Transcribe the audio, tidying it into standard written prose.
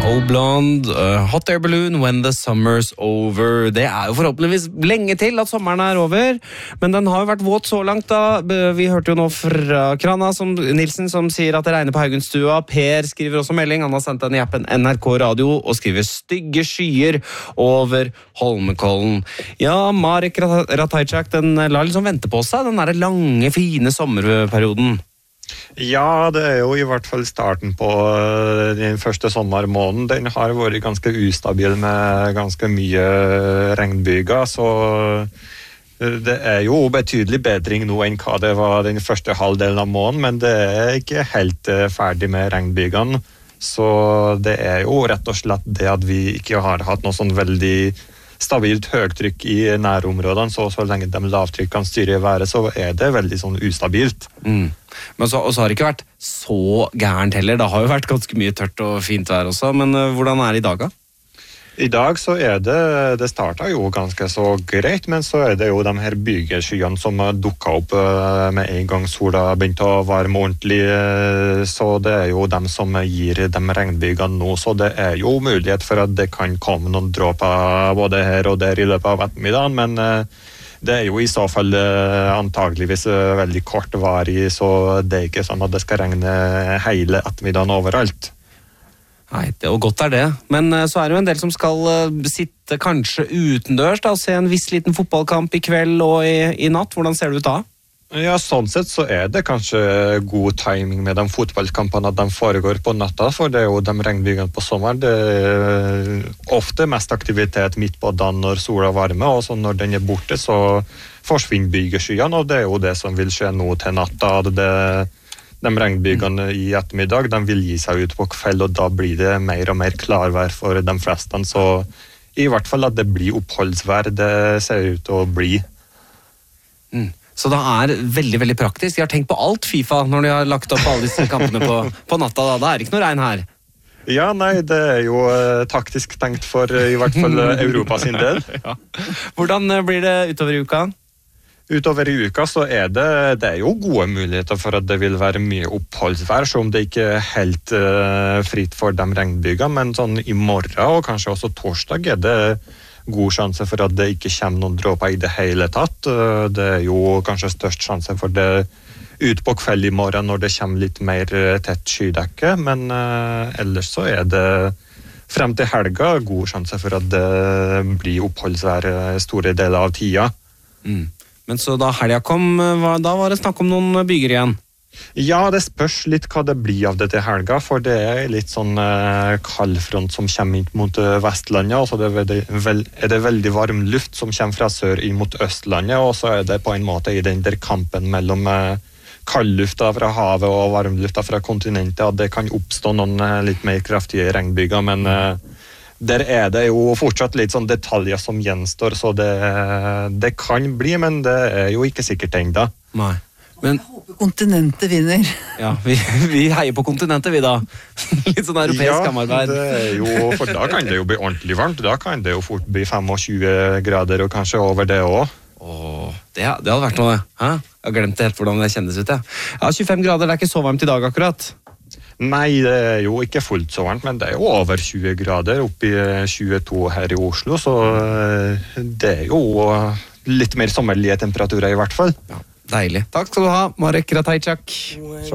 Blonde, Hot Air Balloon, When the Summer's Over. Det jo forhåpentligvis lenge til at sommeren over, men den har jo vært våt så langt da. Vi hørte jo nå fra Krana Nilsen som sier at det regner på Haugenstua. Per skriver også melding, han har sendt den i appen NRK Radio og skriver stygge skyer over Holmenkollen. Ja, Marek Ratajczak, den lar liksom vente på seg, den der lange, fine sommerperioden. Ja, det jo i hvert fall starten på den første sommermåneden. Den har vært ganske ustabil med ganske mye regnbyger, så det jo betydelig bedring nå enn hva det var den første halvdelen av måneden, men det ikke helt ferdig med regnbygene. Så det jo rett og slett det at vi ikke har hatt noe sånn veldig stabilt høgtrykk i nærområdene, så lenge de lavtrykkene styrer været, så det veldig sånn ustabilt. Men så har det ikke vært så gærent heller. Det har jo vært ganske mye tørt og fint vær også, men hvordan det i dag da? I dag så det startet jo ganske så greit, men så det jo de her bygeskyene som dukket opp med en gang sola begynte å varme ordentlig, så det jo dem som gir de regnbygene nå, så det jo mulighet for at det kan komme noen dråper både her og der i løpet av ettermiddagen, men det jo i så fall antageligvis veldig kortvarig, så det ikke sånn at det skal regne hele ettermiddagen overalt. Nei, og godt det. Men så det jo en del som skal sitte kanskje utendørs da, og se en viss liten fotballkamp i kveld og i natt. Hvordan ser det ut da? Ja, sånn sett så det kanskje god timing med de fotballkampene at de foregår på natta, for det jo de regnbygene på sommeren. Det ofte mest aktivitet midt på dagen når sola varmer, og så når den borte så forsvinner bygeskyene, og det jo det som vil skje nå til natta. De regnbygene i ettermiddag, de vil gi seg ut på kveld, og da blir det mer og mer klarvær for de fleste, så i hvert fall at det blir oppholdsvær, det ser ut til å bli. Så det veldig, veldig praktisk. Jeg har tenkt på alt FIFA når de har lagt opp alle disse kampene på natta, da. Det ikke noe regn her. Ja, nei, det jo taktisk tenkt for i hvert fall Europa sin del. Ja. Hvordan blir det utover i uka? Utover i uka så det jo gode muligheter for at det vil være mye oppholdsvær, så om det ikke helt fritt for de regnbygene, men sånn i morgen og kanskje også torsdag det god sjanse for at det ikke kommer noen dråper i det hele tatt. Det jo kanskje størst sjanse for det ut på kveld i morgen når det kommer litt mer tett skydekke, men ellers så det frem til helga god sjanse for at det blir oppholdsvær store deler av tida. Men så da helga kom, da var det snakk om noen byger igjen? Ja, det spørs litt hva det blir av det til helga, for det litt sånn kaldfront som kommer inn mot Vestlandet, og så det veldig varm luft som kommer fra sør inn mot Østlandet, og så det på en måte i den der kampen mellom kaldlufta fra havet og varmlufta fra kontinentet, at det kan oppstå noen litt mer kraftige regnbyger, men der det jo fortsatt litt sånn detaljer som gjenstår, så det kan bli, men det jo ikke sikkert enda. Nei. Men jeg håper kontinentet vinner. Ja, vi heier på kontinentet, vi da. Litt sånn europeisk samarbeid. Ja, for da kan det jo bli ordentlig varmt. Da kan det jo fort bli 25 grader, og kanskje over det også. Det hadde vært noe, hæ? Jeg har glemt helt hvordan det kjennes ut, ja. Ja, 25 grader, det ikke så varmt i dag akkurat. Nei, det jo ikke fullt så varmt, men det jo over 20 grader, opp i 22 her i Oslo, så det jo litt mer sommerlige temperaturer i hvert fall. Ja, deilig. Takk skal du ha, Marek Ratajczak.